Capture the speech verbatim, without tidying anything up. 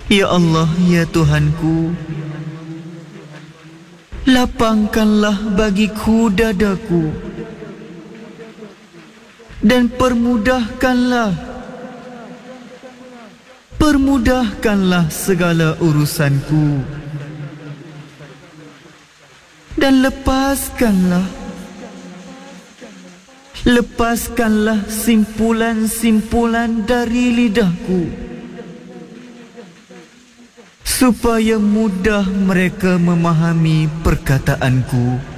Ya Allah, ya Tuhanku, lapangkanlah bagiku dadaku dan permudahkanlah permudahkanlah segala urusanku dan lepaskanlah lepaskanlah simpulan-simpulan dari lidahku supaya mudah mereka memahami perkataanku.